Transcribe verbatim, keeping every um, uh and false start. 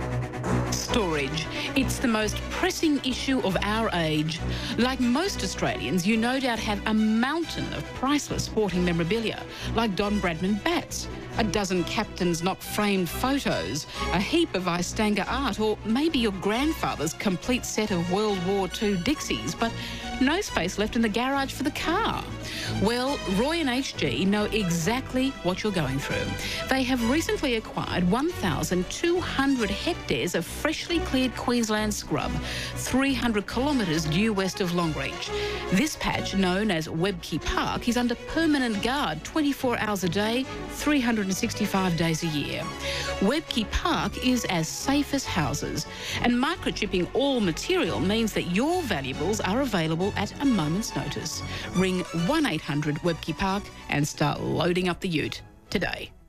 Storage. It's the most pressing issue of our age. Like most Australians, you no doubt have a mountain of priceless sporting memorabilia, like Don Bradman bats, a dozen captain's knock framed photos, a heap of Istanga art, or maybe your grandfather's complete set of World War Two Dixies, but no space left in the garage for the car. Well, Roy and H G know exactly what you're going through. They have recently acquired one thousand two hundred hectares of freshly cleared Queensland scrub, three hundred kilometres due west of Longreach. This patch, known as Webke Park, is under permanent guard twenty-four hours a day, three hundred sixty-five days a year. Webke Park is as safe as houses, and microchipping all material means that your valuables are available at a moment's notice. Ring one eight hundred Webke Park and start loading up the ute today.